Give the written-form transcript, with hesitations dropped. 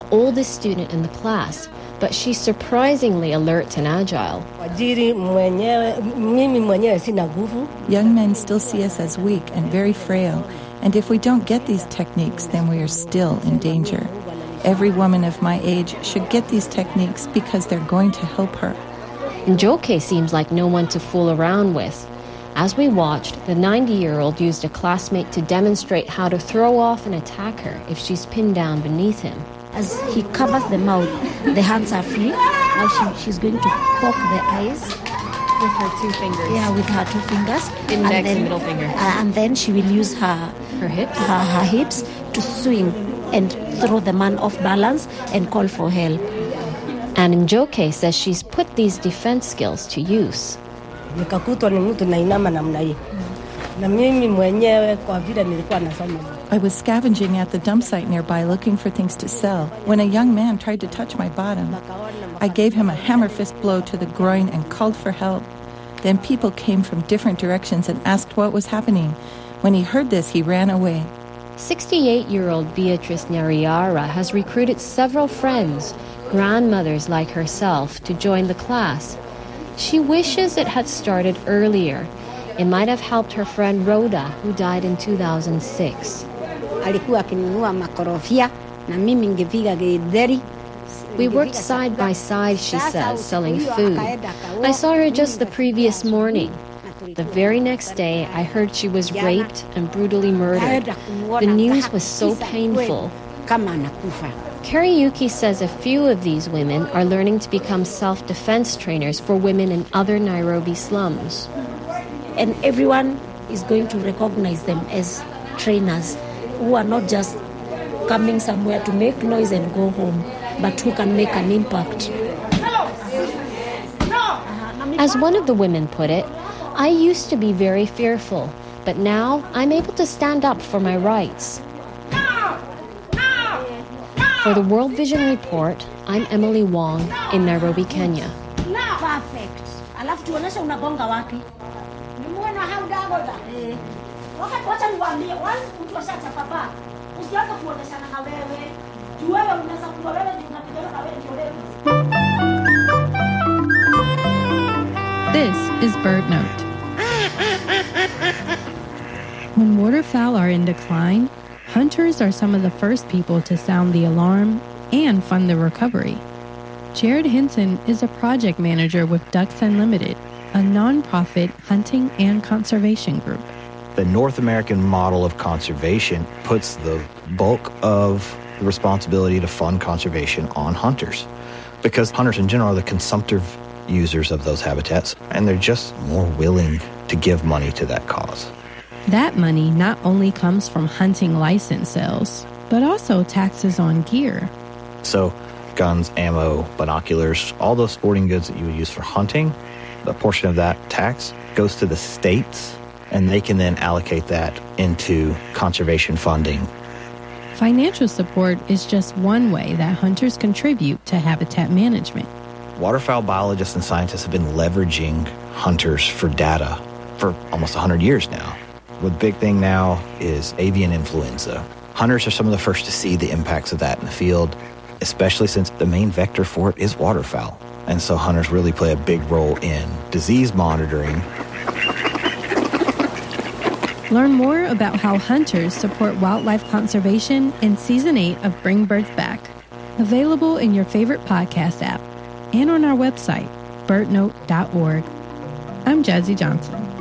oldest student in the class, but she's surprisingly alert and agile. Young men still see us as weak and very frail, and if we don't get these techniques, then we are still in danger. Every woman of my age should get these techniques because they're going to help her. Njoke seems like no one to fool around with. As we watched, the 90-year-old used a classmate to demonstrate how to throw off an attacker if she's pinned down beneath him. As he covers the mouth, the hands are free. Now she's going to poke the eyes. With her 2 fingers. Yeah, with her 2 fingers. Index and middle finger. And then she will use her hips? Her hips to swing and throw the man off balance and call for help. And Njoke says she's put these defense skills to use. I was scavenging at the dump site nearby looking for things to sell when a young man tried to touch my bottom. I gave him a hammer fist blow to the groin and called for help. Then people came from different directions and asked what was happening. When he heard this, he ran away. 68-year-old Beatrice Nyariara has recruited several friends, grandmothers like herself, to join the class. She wishes it had started earlier. It might have helped her friend Rhoda, who died in 2006. We worked side by side, she says, selling food. I saw her just the previous morning. The very next day, I heard she was raped and brutally murdered. The news was so painful. Kariuki says a few of these women are learning to become self-defense trainers for women in other Nairobi slums. And everyone is going to recognize them as trainers who are not just coming somewhere to make noise and go home, but who can make an impact. As one of the women put it, I used to be very fearful, but now I'm able to stand up for my rights. For the World Vision Report, I'm Emily Wong in Nairobi, Kenya. Perfect. Alafu tuonesha unagonga wapi? Nimuona haudagoda. Wacha niwaambie, once mtu ashachapa usianze kuoneshana na wewe. Juu wewe unaweza kuwa wewe ndio unapigana na wewe ndio. This is BirdNote. When waterfowl are in decline, hunters are some of the first people to sound the alarm and fund the recovery. Jared Hinton is a project manager with Ducks Unlimited, a nonprofit hunting and conservation group. The North American model of conservation puts the bulk of the responsibility to fund conservation on hunters, because hunters in general are the consumptive users of those habitats, and they're just more willing to give money to that cause. That money not only comes from hunting license sales, but also taxes on gear. So guns, ammo, binoculars, all those sporting goods that you would use for hunting, a portion of that tax goes to the states, and they can then allocate that into conservation funding. Financial support is just one way that hunters contribute to habitat management. Waterfowl biologists and scientists have been leveraging hunters for data for almost 100 years now. The big thing now is avian influenza. Hunters are some of the first to see the impacts of that in the field, especially since the main vector for it is waterfowl. And so hunters really play a big role in disease monitoring. Learn more about how hunters support wildlife conservation in Season 8 of Bring Birds Back, available in your favorite podcast app and on our website, birdnote.org. I'm Jazzy Johnson.